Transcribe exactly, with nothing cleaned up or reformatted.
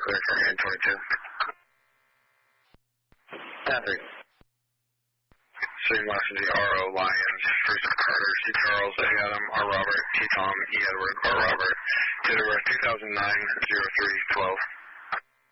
clear for eight twenty-two. Patrick. Stream Washington, R O Lions, First Carter, C Charles, A Adam, R Robert, T Tom, E Edward, R Robert, date of birth two thousand nine, oh three twelve.